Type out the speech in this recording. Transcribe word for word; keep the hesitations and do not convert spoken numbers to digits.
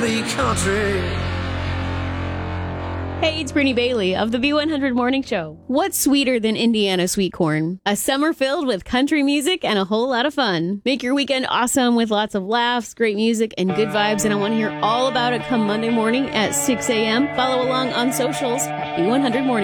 me country. Hey, it's Brittany Bailey of the B one hundred Morning Show. What's sweeter than Indiana sweet corn? A summer filled with country music and a whole lot of fun. Make your weekend awesome with lots of laughs, great music, and good vibes, and I want to hear all about it come Monday morning at six a.m. Follow along on socials, B one hundred Morning